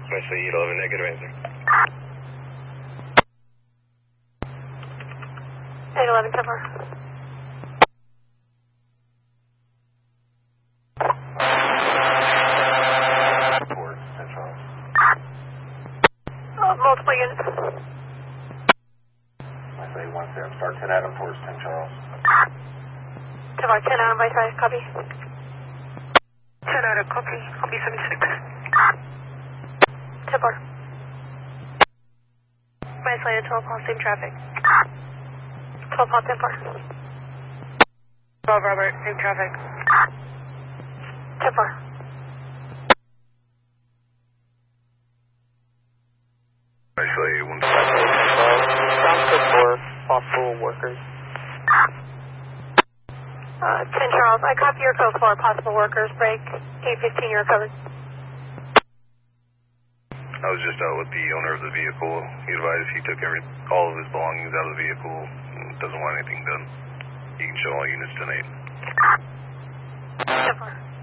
Nicely 11, negative answer. 811, 10 4. Towards St. Charles. Multiple units. I say 1-7, start 10 Adam towards St. Charles. 10 4, 10 Adam, by side, copy. 10 Adam, copy. I'll be 76. 10 4. My side, 12 Paul, same traffic. 12 Paul, 10 4. 12 Robert, same traffic. 10 4. Nicely 1. Sounds for possible workers. 10 Charles, I copy your code for possible workers. Break 815, you're covered. I was just out with the owner of the vehicle. He advised he took all of his belongings out of the vehicle and doesn't want anything done. You can show all units tonight. 10 4.